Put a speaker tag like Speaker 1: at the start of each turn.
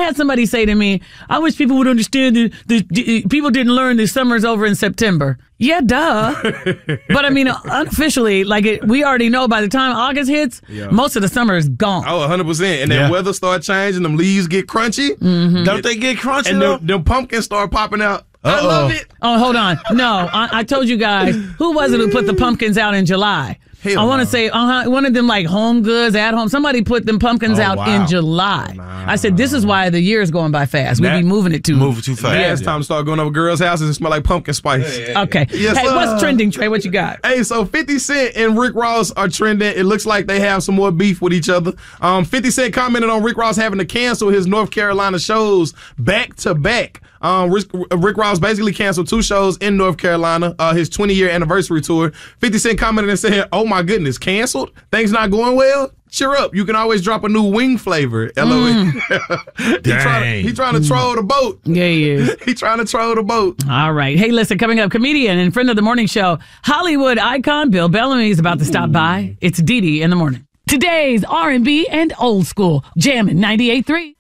Speaker 1: had somebody say to me, I wish people would understand that people didn't learn the summer's over in September. Yeah, duh. But I mean, unofficially, we already know by the time August hits, most of the summer is gone.
Speaker 2: Oh, 100%. And then weather start changing, them leaves get crunchy.
Speaker 1: Mm-hmm.
Speaker 3: Don't they get crunchy,
Speaker 2: and them pumpkins start popping out. I love it.
Speaker 1: Oh, hold on. No, I told you guys, who was it who put the pumpkins out in July? I want to say one of them like Home Goods, At Home. Somebody put them pumpkins out in July. Nah. I said, this is why the year is going by fast. We be moving it too
Speaker 3: fast.
Speaker 2: Yeah, it's time to start going over girls' houses and smell like pumpkin spice.
Speaker 1: Okay.
Speaker 2: Yes,
Speaker 1: hey, what's trending, Trey? What you got?
Speaker 2: Hey, so 50 Cent and Rick Ross are trending. It looks like they have some more beef with each other. 50 Cent commented on Rick Ross having to cancel his North Carolina shows back to back. Rick Ross basically canceled 2 shows in North Carolina, his 20-year anniversary tour. 50 Cent commented and said, "Oh my goodness, canceled? Things not going well? Cheer up. You can always drop a new wing flavor." LOL. He trying to troll the boat.
Speaker 1: Yeah, he is.
Speaker 2: He trying to troll the boat.
Speaker 1: All right. Hey, listen, coming up, comedian and friend of the morning show, Hollywood icon Bill Bellamy is about to stop by. It's Dee Dee in the morning. Today's R&B and old school, jamming 98.3.